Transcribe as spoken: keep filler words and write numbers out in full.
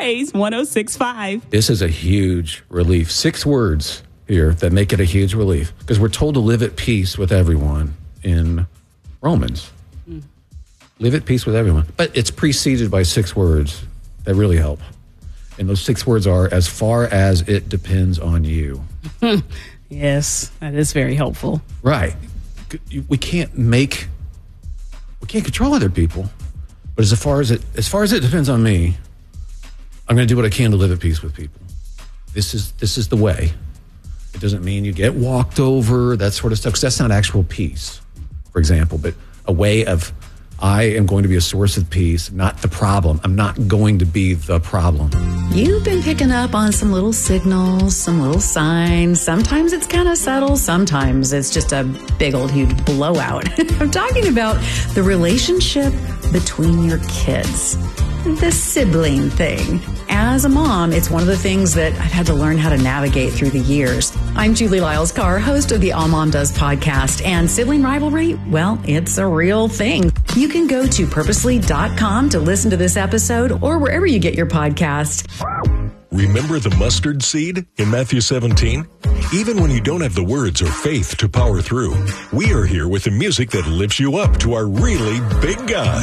Blaze one oh six point five. This is a huge relief. Six words here that make it a huge relief because we're told to live at peace with everyone in Romans. Mm. Live at peace with everyone. But it's preceded by six words that really help. And those six words are, as far as it depends on you. Yes, that is very helpful. Right. We can't make, we can't control other people. But as far as it, as far as it depends on me, I'm going to do what I can to live at peace with people. This is, this is the way. It doesn't mean you get walked over, that sort of stuff, because that's not actual peace, for example, but a way of, I am going to be a source of peace, not the problem. I'm not going to be the problem. You've been picking up on some little signals, some little signs. Sometimes it's kind of subtle. Sometimes it's just a big old huge blowout. I'm talking about the relationship between your kids. The sibling thing. As a mom, it's one of the things that I've had to learn how to navigate through the years. I'm Julie Lyles Carr, host of the All Mom Does podcast, and sibling rivalry, well, it's a real thing. You can go to purposely dot com to listen to this episode or wherever you get your podcast. Remember the mustard seed in Matthew seventeen? Even when you don't have the words or faith to power through, we are here with the music that lifts you up to our really big God.